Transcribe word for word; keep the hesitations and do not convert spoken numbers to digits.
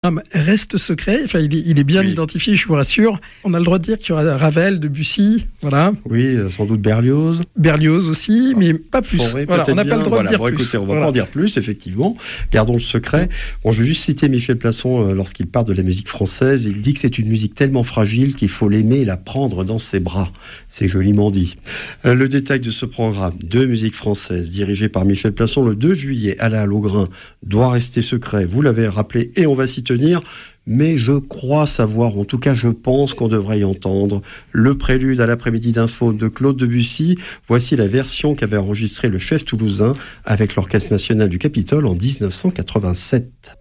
programme reste secret. Enfin, il est, il est bien oui. identifié, je vous rassure. On a le droit de dire qu'il y aura Ravel, Debussy, voilà. Oui, sans doute Berlioz. Berlioz aussi, mais pas plus. Fauré, voilà, on n'a pas le droit voilà, de dire bon, plus. Écoutez, on va voilà. pas en dire plus, effectivement. Gardons le secret. Bon, je vais juste citer Michel Plasson euh, lorsqu'il parle de la musique française. Il dit que c'est une musique tellement fragile qu'il faut l'aimer et la prendre dans ses bras. C'est joliment dit. Euh, le détail de ce programme de musique française dirigé par Michel Plasson le deux juillet à la Hallogrin doit rester secret. Vous l'avez rappelé et on va s'y tenir. Mais je crois savoir, en tout cas je pense qu'on devrait y entendre le prélude à l'après-midi d'info de Claude Debussy. Voici la version qu'avait enregistrée le chef toulousain avec l'Orchestre national du Capitole en dix-neuf cent quatre-vingt-sept.